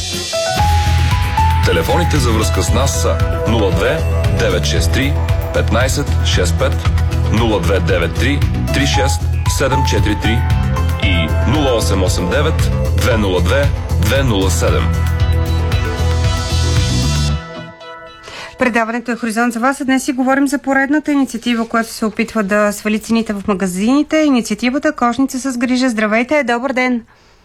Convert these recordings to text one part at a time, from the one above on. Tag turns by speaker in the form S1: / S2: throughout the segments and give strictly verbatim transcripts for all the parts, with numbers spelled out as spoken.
S1: Телефоните за връзка с нас са нула две девет шест три петнайсет шестдесет и пет, нула две девет три три шест седем четири три и нула осем осем девет две нула две две нула седем.
S2: Предаването е Хоризонт за вас, а днес си говорим за поредната инициатива, която се опитва да свали цените в магазините. Инициативата Кошница с грижа. Здравейте, добър ден!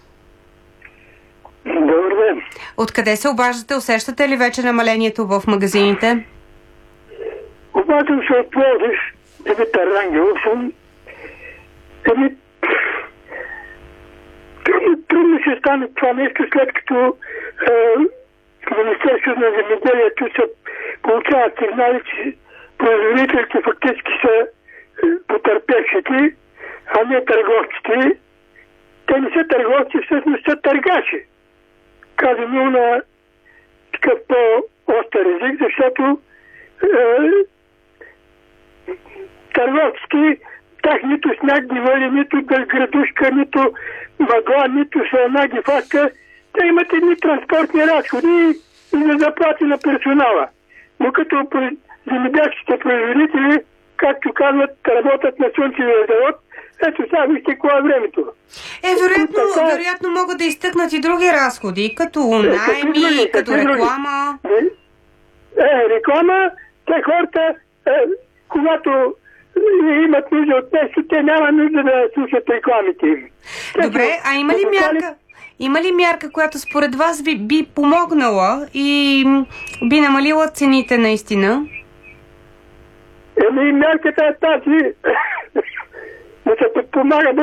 S3: Добър ден!
S2: Откъде се обаждате? Усещате ли вече намалението в магазините?
S3: Обаждам се от Пловдив, Димитър Рангелов съм. Еми, трудно, трудно ще стане това нещо, след като е, Министерството на земеделието се получават сигнали, че производителите фактически са е, потърпевшите, а не търговците. Те не са търговци, всъщност са търгаши. Казано на такъв по-остър език, защото е, търговците, тях нито сняг ги вали, нито градушка, нито мъгла, нито сълна ги фаска. Те имат едни транспортни разходи и за заплати на персонала. Но като земеделските производители, както казват, работят на слънчевия завод, ето сега вижте какво е времето.
S2: Е, вероятно, така, вероятно могат да изтъкнат и други разходи, като найми, е, като реклама.
S3: Е, е, реклама, те хората, е, когато имат нужда от нещо, те няма нужда да слушат рекламите им.
S2: Добре, а има ли мярка? Има ли мярка, която според вас би, би помогнала и би намалила цените наистина?
S3: Еми, мярката е тази да се подпомага